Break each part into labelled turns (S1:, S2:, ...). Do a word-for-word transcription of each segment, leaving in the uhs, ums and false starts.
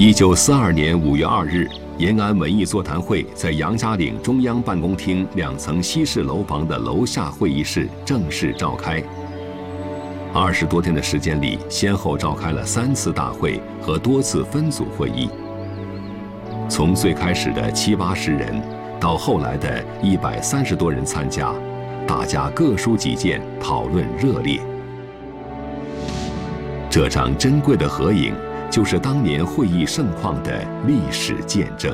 S1: 一九四二年五月二日，延安文艺座谈会在杨家岭中央办公厅两层西式楼房的楼下会议室正式召开。二十多天的时间里，先后召开了三次大会和多次分组会议。从最开始的七八十人，到后来的一百三十多人参加，大家各抒己见，讨论热烈。这张珍贵的合影，就是当年会议盛况的历史见证。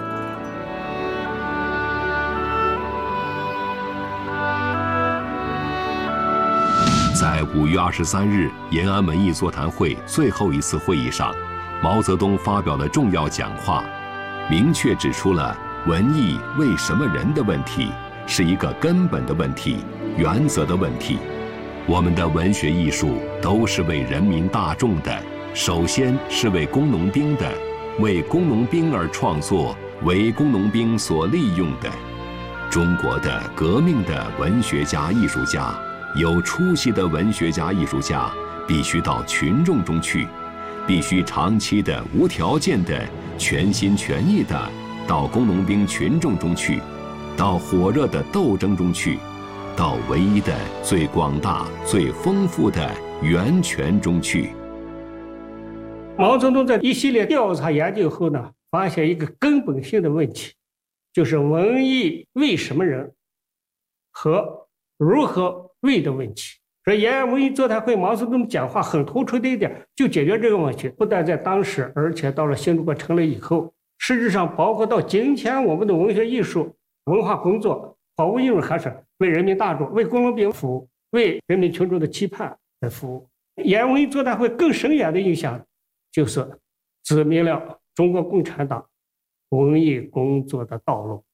S1: 在五月二十三日延安文艺座谈会最后一次会议上，毛泽东发表了重要讲话，明确指出了文艺为什么人的问题是一个根本的问题、原则的问题。我们的文学艺术都是为人民大众的，首先是为工农兵的，为工农兵而创作，为工农兵所利用的。中国的革命的文学家、艺术家，有出息的文学家、艺术家，必须到群众中去，必须长期的、无条件的、全心全意的到工农兵群众中去，到火热的斗争中去，到唯一的、最广大、最丰富的源泉中去。
S2: 毛泽东在一系列调查研究后呢，发现一个根本性的问题，就是文艺为什么人和如何为的问题。所以延安文艺座谈会毛泽东讲话很突出的一点，就解决这个问题。不但在当时，而且到了新中国成立以后，事实上包括到今天，我们的文学艺术、文化工作毫无疑问还是为人民大众、为工农兵服务，为人民群众的期盼来服务。延安文艺座谈会更深远的影响，就是指明了中国共产党文艺工作的道路。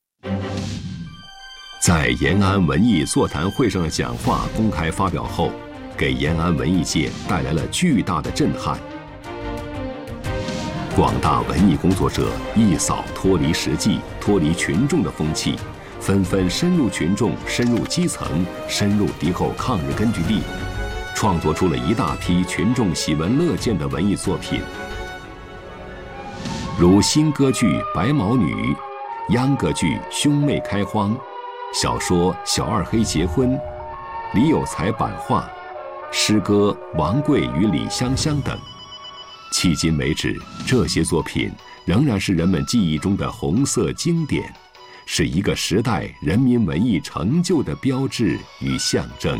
S1: 在延安文艺座谈会上的讲话公开发表后，给延安文艺界带来了巨大的震撼。广大文艺工作者一扫脱离实际、脱离群众的风气，纷纷深入群众、深入基层、深入敌后抗日根据地，创作出了一大批群众喜闻乐见的文艺作品，如新歌剧《白毛女》、秧歌剧《兄妹开荒》、小说《小二黑结婚》、李有才版画、诗歌《王贵与李香香》等。迄今为止，这些作品仍然是人们记忆中的红色经典，是一个时代人民文艺成就的标志与象征。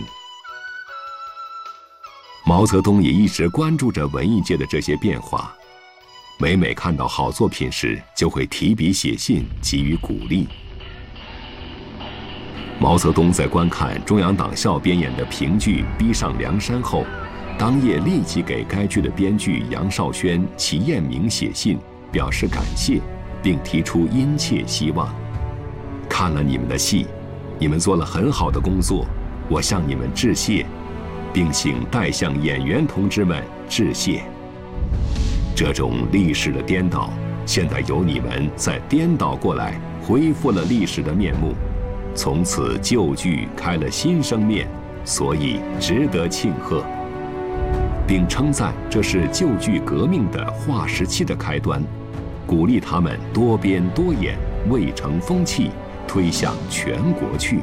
S1: 毛泽东也一直关注着文艺界的这些变化，每每看到好作品时，就会提笔写信给予鼓励。毛泽东在观看中央党校编演的评剧《逼上梁山》后，当夜立即给该剧的编剧杨少轩、齐彦明写信，表示感谢，并提出殷切希望。看了你们的戏，你们做了很好的工作，我向你们致谢，并请代向演员同志们致谢。这种历史的颠倒，现在由你们再颠倒过来，恢复了历史的面目，从此旧剧开了新生面，所以值得庆贺，并称赞这是旧剧革命的划时期的开端，鼓励他们多编多演，未成风气，推向全国去。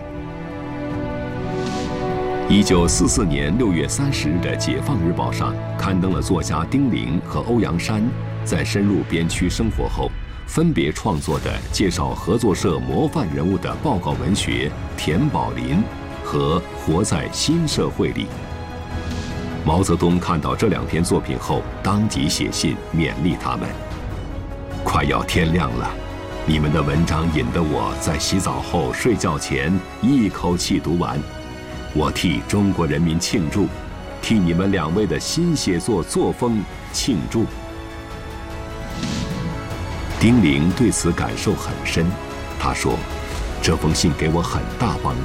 S1: 一九四四年六月三十日的《解放日报》上刊登了作家丁玲和欧阳山在深入边区生活后，分别创作的介绍合作社模范人物的报告文学《田宝林》和《活在新社会里》。毛泽东看到这两篇作品后，当即写信勉励他们：快要天亮了，你们的文章引得我在洗澡后睡觉前一口气读完，我替中国人民庆祝，替你们两位的新写作作风庆祝。丁玲对此感受很深，他说：这封信给我很大帮